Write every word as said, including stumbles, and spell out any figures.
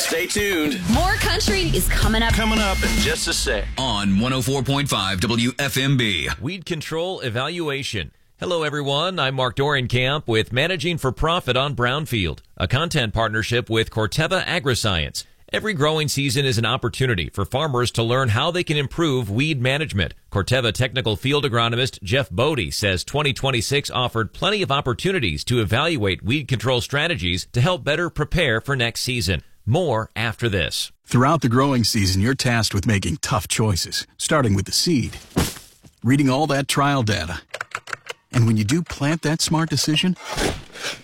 Stay tuned. More country is coming up. Coming up in just a sec. On one oh four point five W F M B. Weed Control Evaluation. Hello, everyone. I'm Mark Dorenkamp with Managing for Profit on Brownfield, a content partnership with Corteva Agriscience. Every growing season is an opportunity for farmers to learn how they can improve weed management. Corteva technical field agronomist Jeff Bodie says twenty twenty-six offered plenty of opportunities to evaluate weed control strategies to help better prepare for next season. More after this. Throughout the growing season, you're tasked with making tough choices, starting with the seed, reading all that trial data. And when you do plant that smart decision,